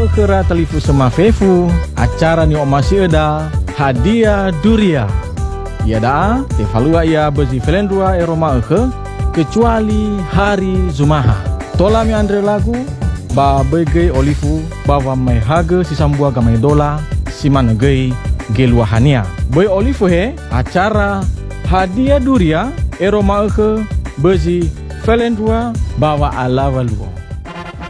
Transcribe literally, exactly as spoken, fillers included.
kera telifu sema fefu acara ni omasi eda hadiah duria. Ia daa tefalua ia bezi felendua eroma ke kecuali hari Zumaha. Tola mi andre lagu ba bege olifu bawa mai haga sisambua gamai dola siman gei geluahania. Boy olifu he acara hadiah duria eroma ke bezi felendua bawa alawaluo.